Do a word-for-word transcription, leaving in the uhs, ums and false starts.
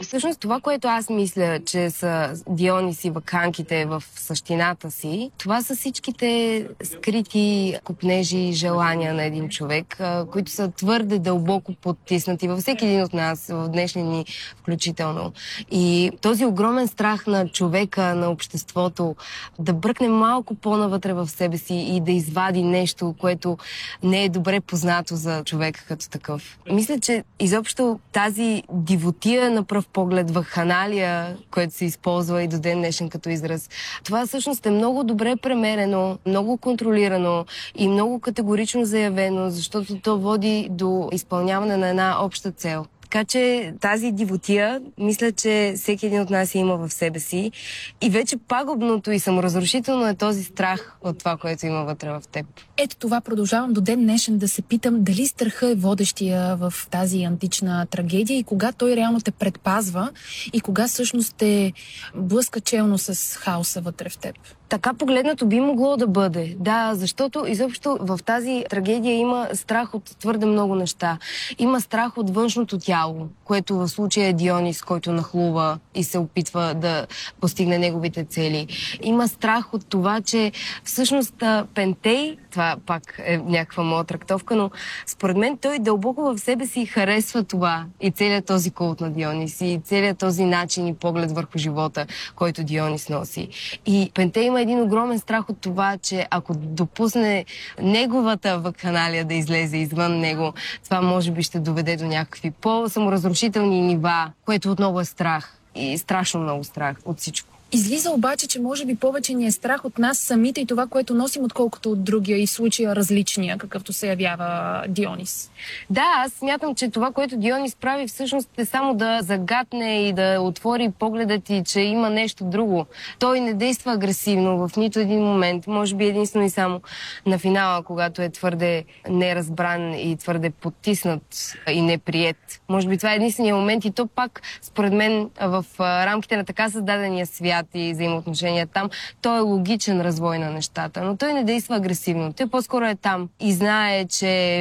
Всъщност това, което аз мисля, че са Дионис и ваканките в същината си, това са всичките скрити копнежи и желания на един човек, които са твърде дълбоко потиснати във всеки един от нас, в днешни дни включително. И този огромен страх на човека, на обществото, да бръкне малко по-навътре в себе си и да извади нещо, което не е добре познато за човека като такъв. Мисля, че изобщо тази дивотия на пръв поглед, вакханалия, което се използва и до ден днешен като израз, това всъщност е много добре премерено, много контролирано и много категорично заявено, защото то води до изпълняване на една обща цел. Така че тази дивотия, мисля, че всеки един от нас я има в себе си. И вече пагубното и саморазрушително е този страх от това, което има вътре в теб. Ето това продължавам до ден днешен да се питам дали страха е водещия в тази антична трагедия и кога той реално те предпазва и кога всъщност те блъска челно с хаоса вътре в теб. Така погледнато би могло да бъде. Да, защото изобщо в тази трагедия има страх от твърде много неща. Има страх от външното тяло, което в случая е Дионис, който нахлува и се опитва да постигне неговите цели. Има страх от това, че всъщност Пентей, това пак е някаква моя трактовка, но според мен той дълбоко в себе си харесва това и целият този култ на Дионис и целият този начин и поглед върху живота, който Дионис носи. И Пентей има един огромен страх от това, че ако допусне неговата вакханалия да излезе извън него, това може би ще доведе до някакви по-саморазрушителни нива, което отново е страх. И страшно много страх от всичко. Излиза обаче, че може би повече ни е страх от нас самите и това, което носим, отколкото от другия и в случая различния, какъвто се явява Дионис. Да, аз смятам, че това, което Дионис прави, всъщност е само да загатне и да отвори погледа ти, че има нещо друго. Той не действа агресивно в нито един момент. Може би единствено и само на финала, когато е твърде неразбран и твърде потиснат и неприет. Може би това е единствения момент и то пак, според мен, в рамките на така създадения свят и взаимоотношения там, той е логичен развой на нещата, но той не действа агресивно. Той по-скоро е там и знае, че